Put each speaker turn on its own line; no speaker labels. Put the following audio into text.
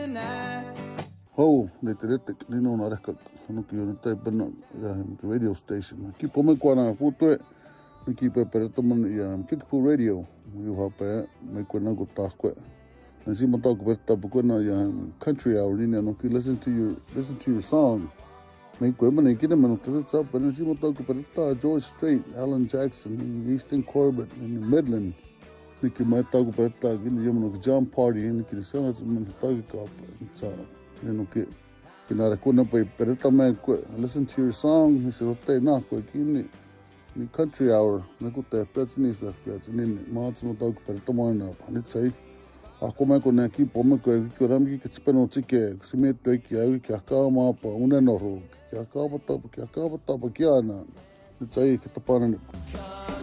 Ho, le te retek, nino na reka, hanuki o na tai pena, radio station. Ki pome kua na putue, ni ki pe pereta man Kickapoo Radio, you hape, me kua na go takwe. And si mata ko pereta pukua na country hour ni no ki listen to your song. Me kua man ki na man te tsa pena si mata ko pereta George Strait, Alan Jackson, Easton Corbett in Midland. Niki mai taku pereta ki ni yamano ki jam party ni ki sanga sa man taki ka tsa. You ki nara kuna pa pereta me ko listen to your song ni se hote na ko ki ni country hour na ko te petni sa petni ma tsu ta ko pereta mo na pa ni tsai a ko me ko na ki po me ko ram ki tspeno tike si me pe ki ai ki ka ma pa una no ro ki ka pa ta ki ana ni tsai ki ta pa na